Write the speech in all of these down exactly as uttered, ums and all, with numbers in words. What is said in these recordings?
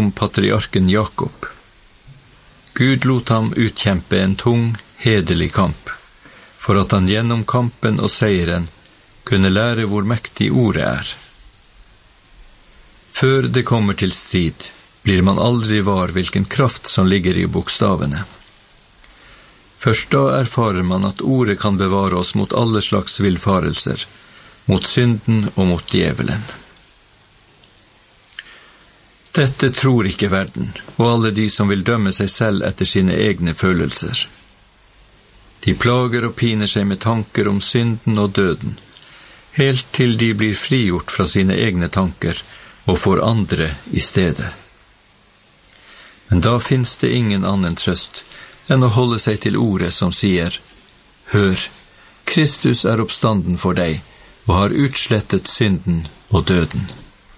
om patriarken Jakob. Gud lot ham utkjempe en tung, hederlig kamp, for at han gjennom kampen og seieren kunne lære hvor mektig ordet er. Før det kommer til strid, blir man aldri var hvilken kraft som ligger i bokstavene. Først da erfarer man at ordet kan bevare oss mot alle slags villfarelser, mot synden og mot djevelen. Dette tror ikke verden, og alle de som vil dømme seg selv etter sine egne følelser. De plager og piner seg med tanker om synden og døden, helt til de blir frigjort fra sine egne tanker og får andre i stedet. Men da finnes det ingen annen trøst enn å holde seg til ordet som sier: Hør, Kristus er oppstanden for deg, og har utslettet synden og døden.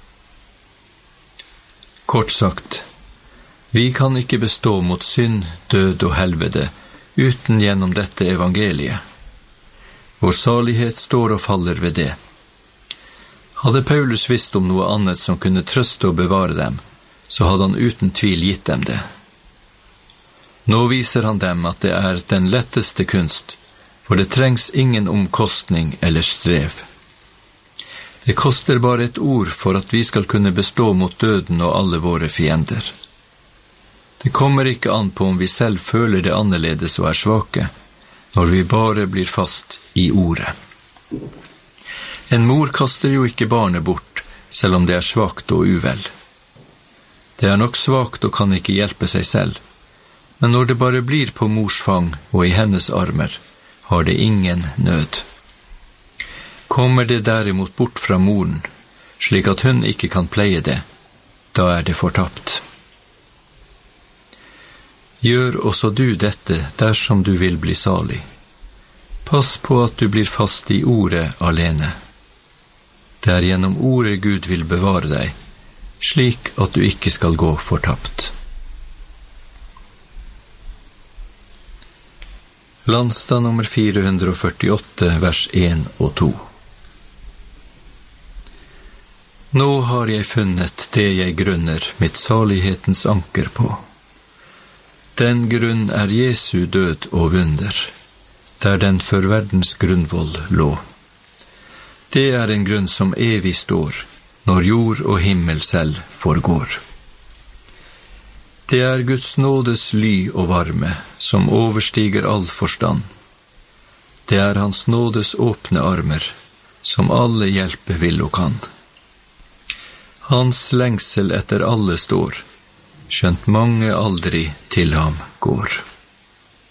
Kort sagt, vi kan ikke bestå mot synd, død og helvete uten gjennom dette evangeliet. Vår salighet står og faller ved det. Hadde Paulus visst om noe annet som kunne trøste og bevare dem, så hadde han uten tvil gitt dem det. Nå viser han dem at det er den letteste kunst, for det trengs ingen omkostning eller strev. Det koster bare et ord for at vi skal kunne bestå mot døden og alle våre fiender. Det kommer ikke an på om vi selv føler det annerledes og er svake, når vi bare blir fast i ordet. En mor kaster jo ikke barnet bort, selv om det er svakt og uvel. Det er nok svakt og kan ikke hjelpe seg selv, men når det bare blir på mors fang og i hennes armer, har det ingen nød. Kommer det derimot bort fra moren, slik at hun ikke kan pleie det, da er det fortapt. Gjør også du dette dersom du vil bli salig. Pass på at du blir fast i ordet alene. Det er gjennom ordet Gud vil bevare deg, slik at du ikke skal gå fortapt. Landstad nummer fire hundre førtiåtte, vers en og to. Nå har jeg funnet det jeg grunner mitt salighetens anker på. Den grunn er Jesu død og vunder, der den for verdens grunnvoll lå. Det er en grunn som evig står, når jord og himmel selv forgår. Det er Guds nådes ly og varme, som overstiger all forstand. Det er hans nådes åpne armer, som alle hjelpe vil og kan. Hans lengsel etter alle står, skjønt mange aldri til ham går.